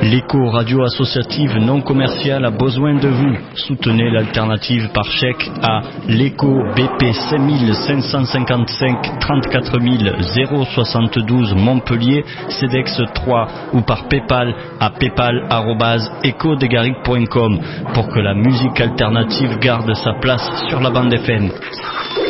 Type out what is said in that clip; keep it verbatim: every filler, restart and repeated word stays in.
L'écho radio associative non commerciale a besoin de vous. Soutenez l'alternative par chèque à l'écho B P cinq cinq cinq cinq trente-quatre mille soixante-douze Montpellier, CEDEX trois ou par Paypal à paypal arobase echo de garrigue point com pour que la musique alternative garde sa place sur la bande F M.